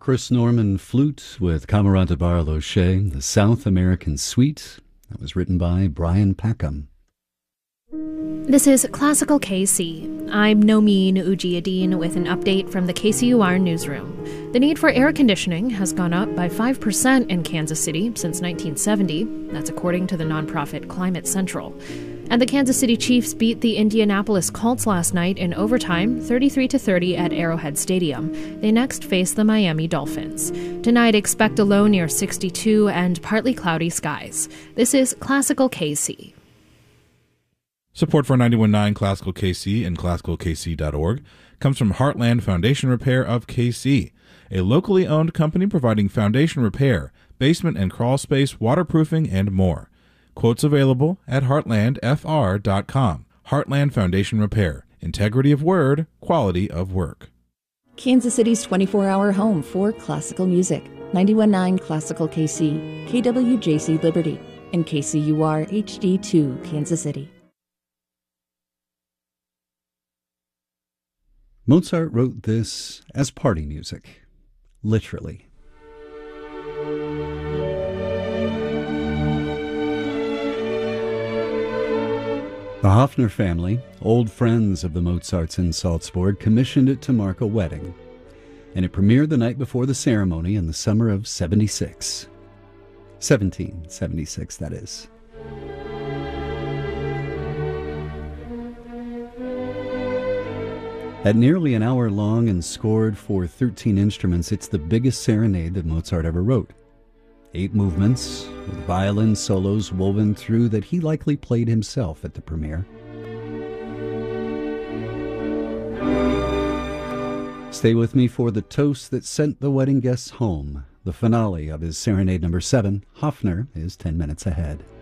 Chris Norman flute with Camarade Barloche, the South American Suite. That was written by Brian Packham. This is Classical KC. I'm Nomeen Ujiyedin with an update from the KCUR newsroom. The need for air conditioning has gone up by 5% in Kansas City since 1970. That's according to the nonprofit Climate Central. And the Kansas City Chiefs beat the Indianapolis Colts last night in overtime, 33-30 at Arrowhead Stadium. They next face the Miami Dolphins. Tonight, expect a low near 62 and partly cloudy skies. This is Classical KC. Support for 91.9 Classical KC and classicalkc.org comes from Heartland Foundation Repair of KC, a locally owned company providing foundation repair, basement and crawl space, waterproofing, and more. Quotes available at heartlandfr.com. Heartland Foundation Repair. Integrity of word, quality of work. Kansas City's 24-hour home for classical music. 91.9 Classical KC, KWJC Liberty, and KCUR HD2 Kansas City. Mozart wrote this as party music, literally. The Hofner family, old friends of the Mozarts in Salzburg, commissioned it to mark a wedding, and it premiered the night before the ceremony in the summer of 1776, that is. At nearly an hour long and scored for 13 instruments, it's the biggest serenade that Mozart ever wrote. 8 movements, with violin solos woven through that he likely played himself at the premiere. Stay with me for the toast that sent the wedding guests home. The finale of his Serenade No. 7, Hofner, is 10 minutes ahead.